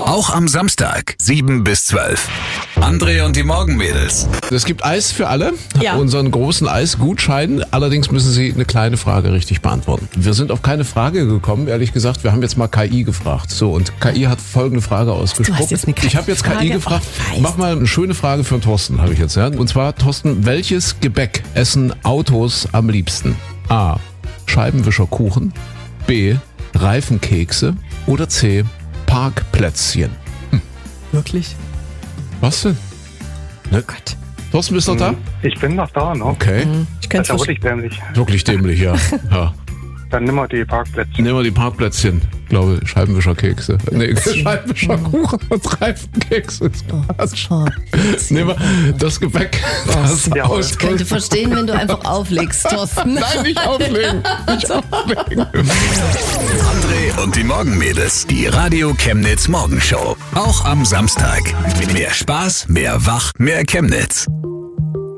Auch am Samstag, 7 bis 12. André und die Morgenmädels. Es gibt Eis für alle, Ja. unseren großen Eisgutschein. Allerdings müssen Sie eine kleine Frage richtig beantworten. Wir sind auf keine Frage gekommen, ehrlich gesagt. Wir haben jetzt mal KI gefragt. So, und KI hat folgende Frage ausgesprochen. Du hast jetzt eine Ich habe jetzt KI KI-Frage? gefragt. Oh, feist. Mach mal eine schöne Frage für den Thorsten, habe ich jetzt. Ja? Und zwar, Thorsten, welches Gebäck essen Autos am liebsten? A. Scheibenwischerkuchen. B. Reifenkekse. Oder C. Parkplätzchen. Wirklich? Was denn? Oh Gott. Thorsten, bist du noch da? Ich bin noch da, ne? Okay. Ich Das könnte ist ja wirklich dämlich. Wirklich dämlich, ja. Ja. Dann nimm mal die Parkplätze. Nehmen wir die Parkplätzchen. Ich glaube, Scheibenwischerkekse. Nee, Scheibenwischerkuchen und Reifenkekse. Nehmen wir das Gebäck, das Ja, aus... könnte verstehen, wenn du einfach auflegst, Thorsten. Nein, nicht auflegen. Nicht auflegen. André und die Morgenmädels. Die Radio Chemnitz Morgenshow. Auch am Samstag. Mehr Spaß, mehr Wach, mehr Chemnitz.